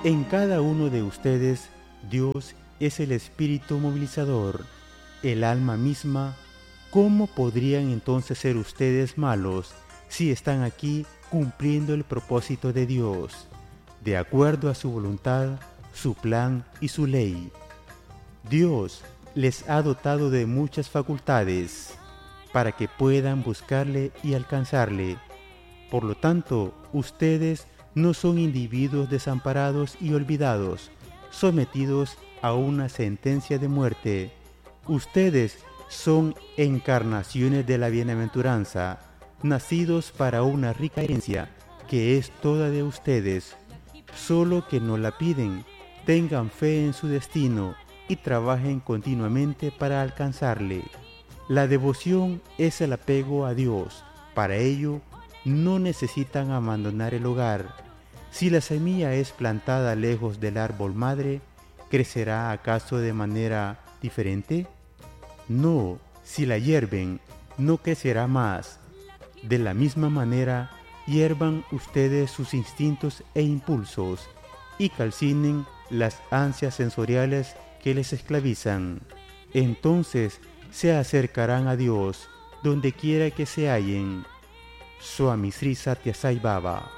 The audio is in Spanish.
En cada uno de ustedes, Dios es el espíritu movilizador, el alma misma. ¿Cómo podrían entonces ser ustedes malos si están aquí cumpliendo el propósito de Dios, de acuerdo a su voluntad, su plan y su ley? Dios les ha dotado de muchas facultades para que puedan buscarle y alcanzarle. Por lo tanto, ustedes no son individuos desamparados y olvidados, sometidos a una sentencia de muerte. Ustedes son encarnaciones de la bienaventuranza, nacidos para una rica herencia que es toda de ustedes. Solo que no la piden, tengan fe en su destino y trabajen continuamente para alcanzarle. La devoción es el apego a Dios. Para ello, no necesitan abandonar el hogar. Si la semilla es plantada lejos del árbol madre, ¿crecerá acaso de manera diferente? No, si la hierven, no crecerá más. De la misma manera, hiervan ustedes sus instintos e impulsos y calcinen las ansias sensoriales que les esclavizan. Entonces se acercarán a Dios donde quiera que se hallen. Swami Sri Sathya Sai Baba.